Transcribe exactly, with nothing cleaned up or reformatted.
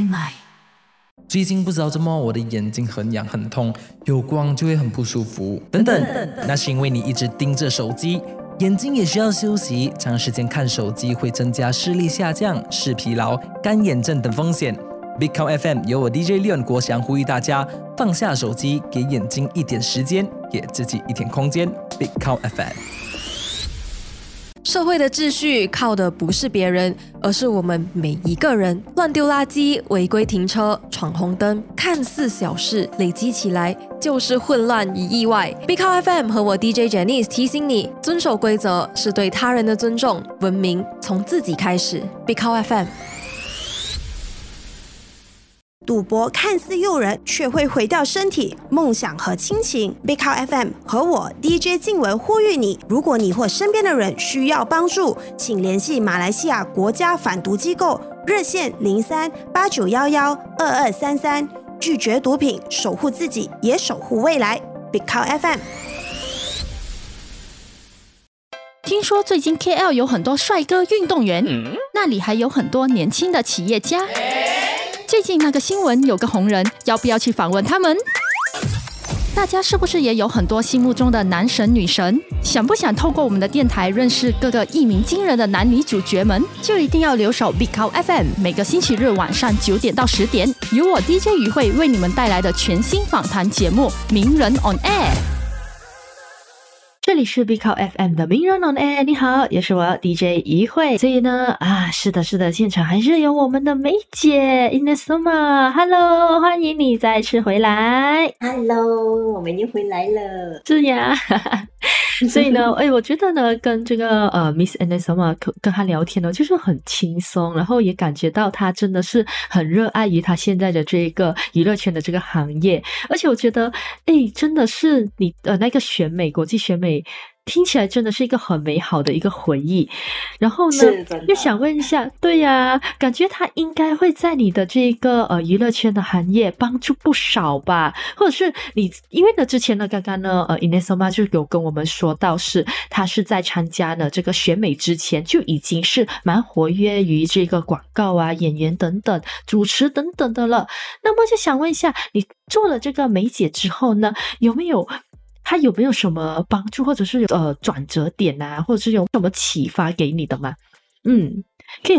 奶。最近不知道怎么我的眼睛很痒很痛，有光就会很不舒服等等，那是因为你一直盯着手机，眼睛也需要休息，长时间看手机会增加视力下降、视疲劳、干眼症等风险。Big Cow F M 由我 D J Leon 国祥呼吁大家放下手机，给眼睛一点时间，给自己一点空间。Big Cow F M。 社会的秩序靠的不是别人，而是我们每一个人。乱丢垃圾、违规停车、闯红灯，看似小事，累积起来就是混乱与意外。Big Cow F M 和我 D J Janice 提醒你，遵守规则是对他人的尊重，文明从自己开始。Big Cow F M。 赌博看似诱人，却会毁掉身体、梦想和亲情。Big Cow F M 和我 D J 静文呼吁你：如果你或身边的人需要帮助，请联系马来西亚国家反毒机构热线零三八九一一二二三三，拒绝毒品，守护自己，也守护未来。Big Cow F M。 听说最近 K L 有很多帅哥运动员，嗯、那里还有很多年轻的企业家。最近那个新闻有个红人，要不要去访问他们？大家是不是也有很多心目中的男神女神？想不想透过我们的电台认识各个一鸣惊人的男女主角们？就一定要留守 Big Cow F M， 每个星期日晚上九点到十点，由我 D J 于慧为你们带来的全新访谈节目《名人 on Air》。 这里是 Big Cow F M 的名人 on air， 你好，也是我 D J 于慧。所以呢，啊，是的，是的，现场还是有我们的梅姐 Inesoma，Hello， 欢迎你再次回来。 Hello， 我们又回来了。 是呀。所以呢，哎，我觉得呢，跟这个呃 Miss Inesoma 跟她聊天呢，就是很轻松，然后也感觉到她真的是很热爱于她现在的这个娱乐圈的这个行业，而且我觉得，哎，真的是你呃那个选美国际选美。听起来真的是一个很美好的一个回忆，然后呢，又想问一下，对呀、啊，感觉他应该会在你的这个呃娱乐圈的行业帮助不少吧？或者是你，因为呢之前呢，刚刚呢呃 Inesoma 就有跟我们说到是，他是在参加呢这个选美之前就已经是蛮活跃于这个广告啊、演员等等、主持等等的了。那么就想问一下，你做了这个梅姐之后呢，有没有？他有没有什么帮助，或者是呃转折点啊，或者是有什么启发给你的吗？嗯，可以